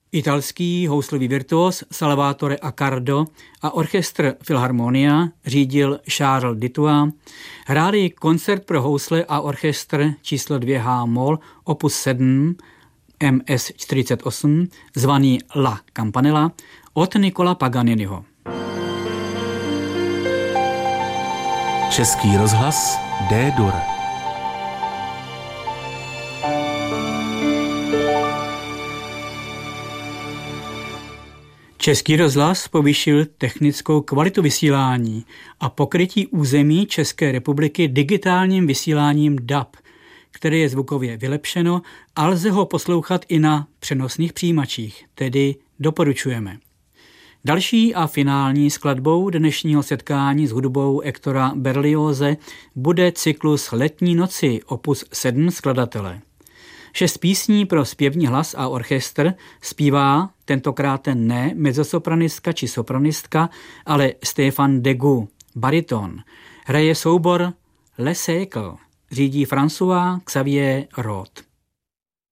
Italský houslový virtuos Salvatore Accardo a orchestr Filharmonia řídil Charles Dutoit. Hráli koncert pro housle a orchestr číslo 2H moll opus 7 MS 48 zvaný La Campanella od Niccola Paganiniho. Český rozhlas D-dur. Český rozhlas povýšil technickou kvalitu vysílání a pokrytí území České republiky digitálním vysíláním DAB, které je zvukově vylepšeno a lze ho poslouchat i na přenosných přijímačích, tedy doporučujeme. Další a finální skladbou dnešního setkání s hudbou Hectora Berlioze bude cyklus Letní noci opus 7 skladatele. 6 písní pro zpěvní hlas a orchestr zpívá tentokrát ne mezzosopranistka či sopranistka, ale Stéphane Degout, bariton. Hraje soubor Le Cercle, řídí François Xavier Roth.